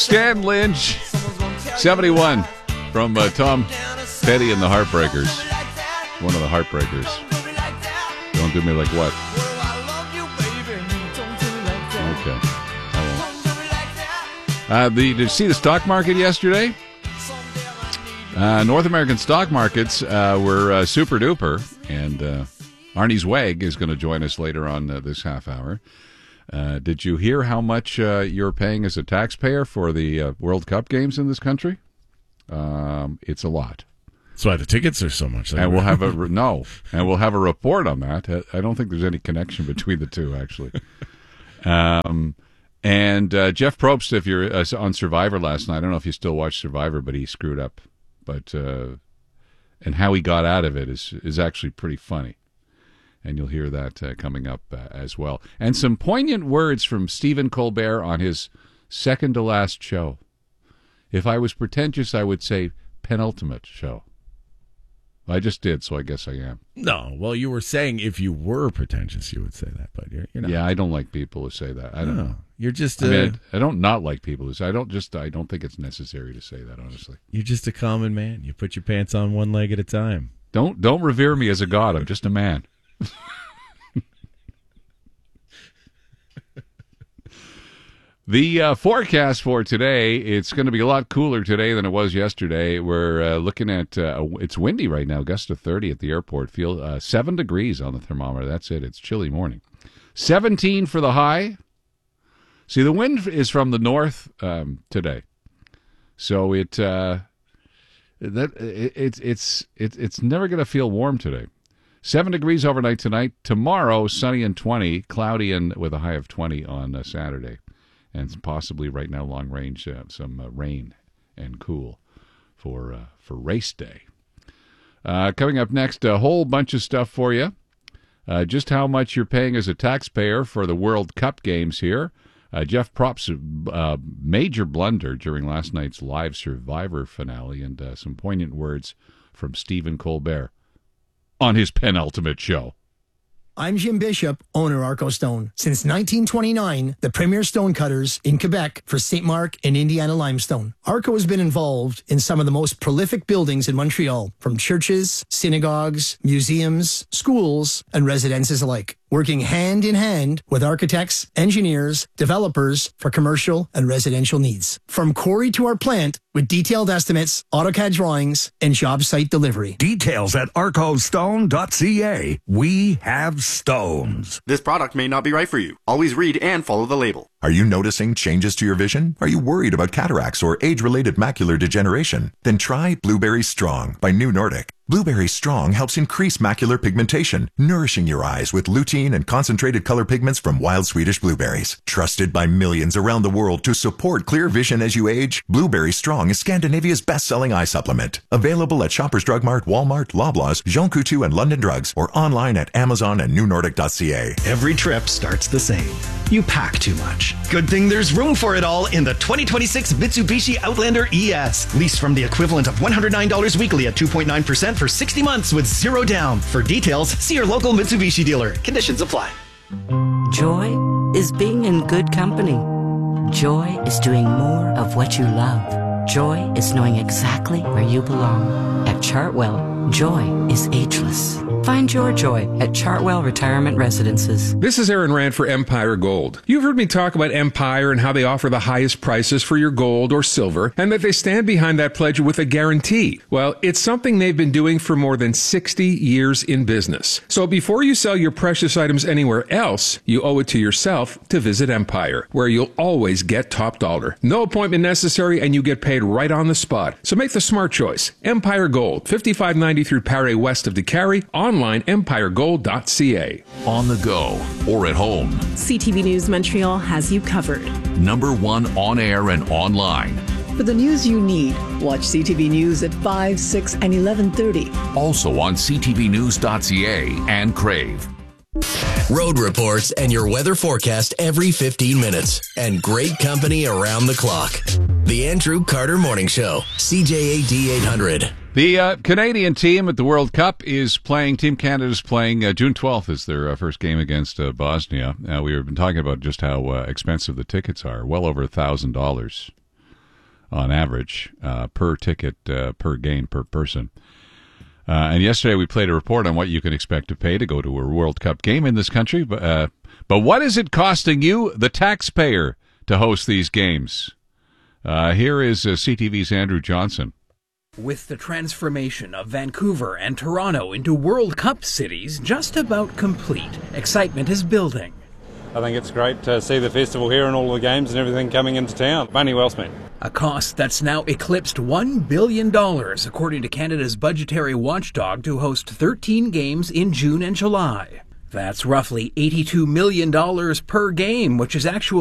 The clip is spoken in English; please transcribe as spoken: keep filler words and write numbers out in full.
Stan Lynch, seventy-one, from uh, Tom Petty and the Heartbreakers. One of the Heartbreakers. Don't do me like what? Okay. I won't. Uh, the, did you see the stock market yesterday? Uh, North American stock markets uh, were uh, super duper, and uh, Arnie Zweig is going to join us later on uh, this half hour. Uh, did you hear how much uh, you're paying as a taxpayer for the uh, World Cup games in this country? Um, it's a lot. That's why the tickets are so much. And we'll have a re- no, and we'll have a report on that. I don't think there's any connection between the two, actually. Um, and uh, Jeff Probst, if you're uh, on Survivor last night, I don't know if you still watch Survivor, but he screwed up. But uh, and how he got out of it is is actually pretty funny, and you'll hear that uh, coming up uh, as well. And some poignant words from Stephen Colbert on his second to last show. If I was pretentious, I would say penultimate show. I just did, so I guess I am. No, well, you were saying if you were pretentious, you would say that, but you're, you're not. Yeah, I don't like people who say that. I don't no, know. You're just. I, A, mean, I, I don't not like people who say. I don't just. I don't think it's necessary to say that. Honestly, you're just a common man. You put your pants on one leg at a time. Don't don't revere me as a god. I'm just a man. The uh, forecast for today, it's going to be a lot cooler today than it was yesterday. We're uh, looking at, uh, it's windy right now, gust of thirty at the airport. Feel uh, seven degrees on the thermometer. That's it. It's chilly morning. seventeen for the high. See, the wind is from the north um, today. So it, uh, that it, it's it's it, it's never going to feel warm today. seven degrees overnight tonight. Tomorrow, sunny and twenty, cloudy and with a high of twenty on uh, Saturday. And possibly right now, long range, uh, some uh, rain and cool for uh, for race day. Uh, coming up next, a whole bunch of stuff for you. Uh, just how much you're paying as a taxpayer for the World Cup games here. Uh, Jeff Probst's uh, major blunder during last night's live Survivor finale, and uh, some poignant words from Stephen Colbert on his penultimate show. I'm Jim Bishop, owner Arco Stone. Since nineteen twenty-nine, the premier stonecutters in Quebec for Saint Marc and Indiana limestone. Arco has been involved in some of the most prolific buildings in Montreal, from churches, synagogues, museums, schools, and residences alike, working hand in hand with architects, engineers, developers for commercial and residential needs. From quarry to our plant, with detailed estimates, AutoCAD drawings, and job site delivery. Details at arco stone dot c a. We have stones. This product may not be right for you. Always read and follow the label. Are you noticing changes to your vision? Are you worried about cataracts or age-related macular degeneration? Then try Blueberry Strong by New Nordic. Blueberry Strong helps increase macular pigmentation, nourishing your eyes with lutein and concentrated color pigments from wild Swedish blueberries. Trusted by millions around the world to support clear vision as you age, Blueberry Strong is Scandinavia's best-selling eye supplement. Available at Shoppers Drug Mart, Walmart, Loblaws, Jean Coutu, and London Drugs, or online at Amazon and new nordic dot c a. Every trip starts the same. You pack too much. Good thing there's room for it all in the twenty twenty-six Mitsubishi Outlander E S. Lease from the equivalent of one hundred nine dollars weekly at two point nine percent for sixty months with zero down. For details, see your local Mitsubishi dealer. Conditions apply. Joy is being in good company. Joy is doing more of what you love. Joy is knowing exactly where you belong. At Chartwell, joy is ageless. Find your joy at Chartwell Retirement Residences. This is Aaron Rand for Empire Gold. You've heard me talk about Empire and how they offer the highest prices for your gold or silver, and that they stand behind that pledge with a guarantee. Well, it's something they've been doing for more than sixty years in business. So before you sell your precious items anywhere else, you owe it to yourself to visit Empire, where you'll always get top dollar. No appointment necessary, and you get paid right on the spot. So make the smart choice. Empire Gold, fifty-five ninety through Paré west of DeCarry, online empire gold dot c a. On the go or at home, C T V News Montreal has you covered. Number one on air and online. For the news you need, watch C T V News at five, six, and eleven thirty. Also on c t v news dot c a and Crave. Road reports and your weather forecast every fifteen minutes. And great company around the clock. The Andrew Carter Morning Show, C J A D eight hundred. The uh, Canadian team at the World Cup is playing, Team Canada's playing, uh, June twelfth is their uh, first game against uh, Bosnia. Uh, we've been talking about just how uh, expensive the tickets are, well over one thousand dollars on average, uh, per ticket, uh, per game, per person. Uh, and yesterday we played a report on what you can expect to pay to go to a World Cup game in this country. But, uh, but what is it costing you, the taxpayer, to host these games? Uh, here is uh, C T V's Andrew Johnson. With the transformation of Vancouver and Toronto into World Cup cities just about complete, excitement is building. I think it's great to see the festival here and all the games and everything coming into town. Money well spent. A cost that's now eclipsed one billion dollars, according to Canada's budgetary watchdog, to host thirteen games in June and July. That's roughly eighty-two million dollars per game, which is actually